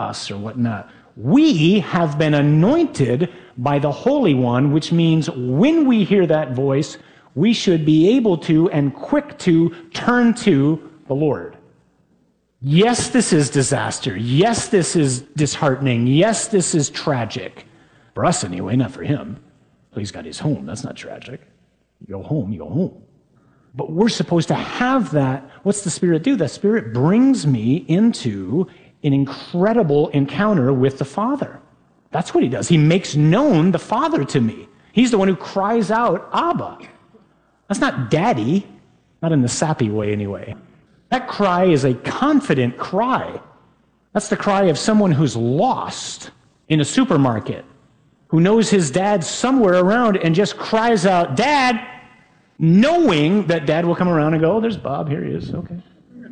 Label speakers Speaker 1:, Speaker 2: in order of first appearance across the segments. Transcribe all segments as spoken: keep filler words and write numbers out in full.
Speaker 1: us or whatnot. We have been anointed by the Holy One, which means when we hear that voice, we should be able to and quick to turn to the Lord. Yes, this is disaster. Yes, this is disheartening. Yes, this is tragic. For us anyway, not for him. He's got his home. That's not tragic. You go home, you go home. But we're supposed to have that. What's the Spirit do? The Spirit brings me into an incredible encounter with the Father. That's what he does. He makes known the Father to me. He's the one who cries out, Abba. That's not daddy, not in the sappy way anyway. That cry is a confident cry. That's the cry of someone who's lost in a supermarket, who knows his dad's somewhere around and just cries out, Dad, knowing that Dad will come around and go, oh, there's Bob, here he is, okay.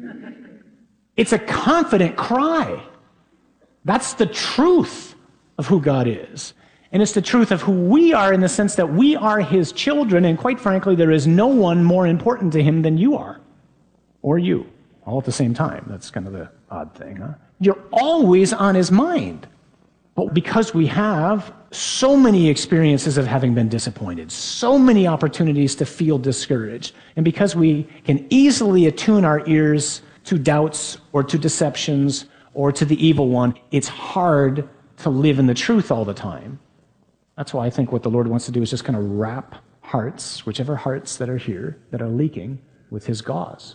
Speaker 1: It's a confident cry. That's the truth of who God is. And it's the truth of who we are in the sense that we are his children, and quite frankly, there is no one more important to him than you are, or you, all at the same time. That's kind of the odd thing, huh? You're always on his mind. But because we have so many experiences of having been disappointed, so many opportunities to feel discouraged, and because we can easily attune our ears to doubts or to deceptions or to the evil one, it's hard to live in the truth all the time. That's why I think what the Lord wants to do is just kind of wrap hearts, whichever hearts that are here, that are leaking, with his gauze.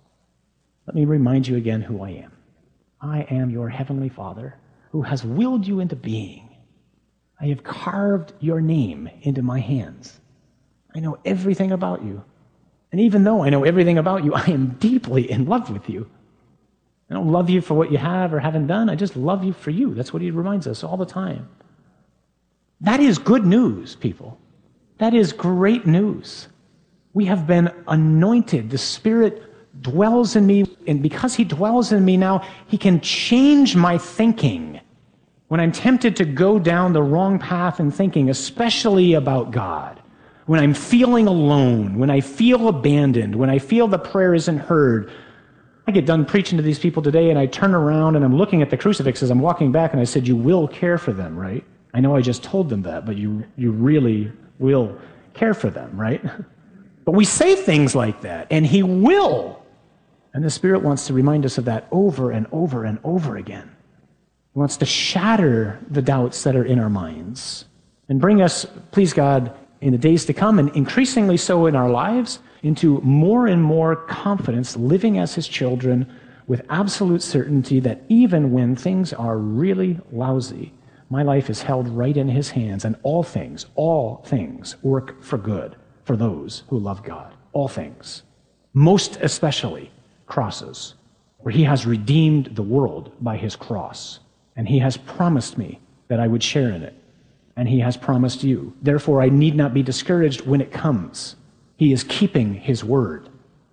Speaker 1: Let me remind you again who I am. I am your heavenly Father who has willed you into being. I have carved your name into my hands. I know everything about you. And even though I know everything about you, I am deeply in love with you. I don't love you for what you have or haven't done. I just love you for you. That's what he reminds us all the time. That is good news, people. That is great news. We have been anointed. The Spirit dwells in me, and because he dwells in me now, he can change my thinking. When I'm tempted to go down the wrong path in thinking, especially about God, when I'm feeling alone, when I feel abandoned, when I feel the prayer isn't heard, I get done preaching to these people today, and I turn around and I'm looking at the crucifix as I'm walking back, and I said, you will care for them, right? I know I just told them that, but you, you really will care for them, right? But we say things like that, and he will. And the Spirit wants to remind us of that over and over and over again. He wants to shatter the doubts that are in our minds and bring us, please God, in the days to come, and increasingly so in our lives, into more and more confidence, living as his children with absolute certainty that even when things are really lousy, my life is held right in his hands, and all things, all things work for good for those who love God. All things. Most especially crosses, where he has redeemed the world by his cross, and he has promised me that I would share in it, and he has promised you. Therefore, I need not be discouraged when it comes. He is keeping his word.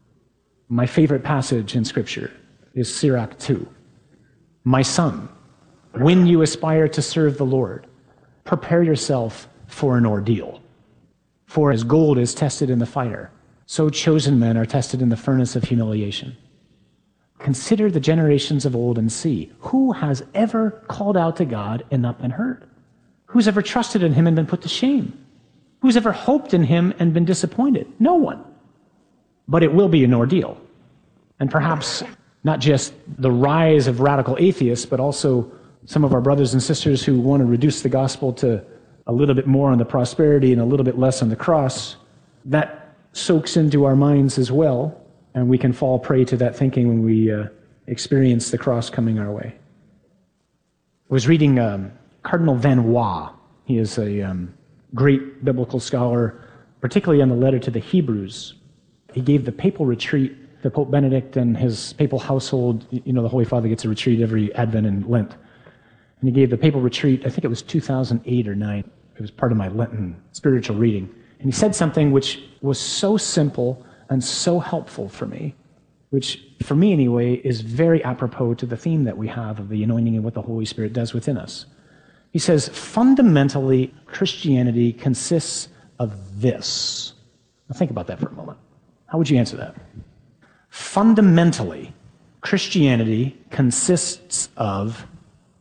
Speaker 1: My favorite passage in Scripture is Sirach two. My son, when you aspire to serve the Lord, prepare yourself for an ordeal. For as gold is tested in the fire, so chosen men are tested in the furnace of humiliation. Consider the generations of old and see, who has ever called out to God and not been heard? Who's ever trusted in him and been put to shame? Who's ever hoped in him and been disappointed? No one. But it will be an ordeal. And perhaps not just the rise of radical atheists, but also some of our brothers and sisters who want to reduce the gospel to a little bit more on the prosperity and a little bit less on the cross. That soaks into our minds as well, and we can fall prey to that thinking when we uh, experience the cross coming our way. I was reading um, Cardinal Vanois. He is a um, great biblical scholar, particularly on the letter to the Hebrews. He gave the papal retreat to Pope Benedict and his papal household. You know, the Holy Father gets a retreat every Advent and Lent. And he gave the papal retreat, I think it was two thousand eight or nine. It was part of my Lenten spiritual reading. And he said something which was so simple and so helpful for me, which, for me anyway, is very apropos to the theme that we have of the anointing and what the Holy Spirit does within us. He says, fundamentally, Christianity consists of this. Now think about that for a moment. How would you answer that? Fundamentally, Christianity consists of